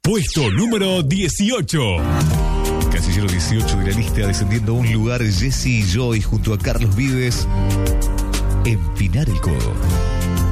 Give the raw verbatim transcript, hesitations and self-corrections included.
Puesto número dieciocho. Casillero dieciocho de la lista, descendiendo a un lugar, Jesse y Joy junto a Carlos Vives, Empinar el Codo.